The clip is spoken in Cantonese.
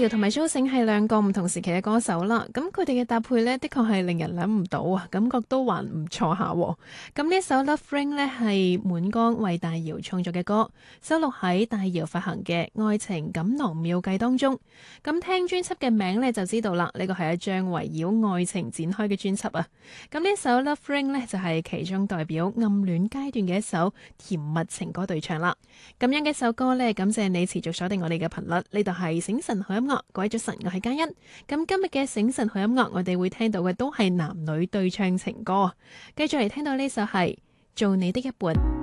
瑤同埋蘇醒係兩個唔同時期嘅歌手啦，咁佢哋嘅搭配呢，的確係令人諗唔到啊，感覺都還唔錯下。咁呢首《Love Ring》呢，係滿江為大瑤創作嘅歌，收錄喺大瑤發行嘅《愛情錦囊妙計》當中。咁聽專輯嘅名呢，就知道啦，呢個係一張圍繞愛情展開嘅專輯啊。咁呢首《Love Ring》呢，就係其中代表暗戀階段嘅一首甜蜜情歌對唱啦。咁樣嘅一首歌呢，感謝你持續鎖定我哋嘅頻率，呢度係醒晨好音樂，各位早晨，我係嘉欣。咁今日嘅醒晨好音樂，我哋會聽到嘅都係男女對唱情歌，繼續嚟聽到呢首係做你的一半。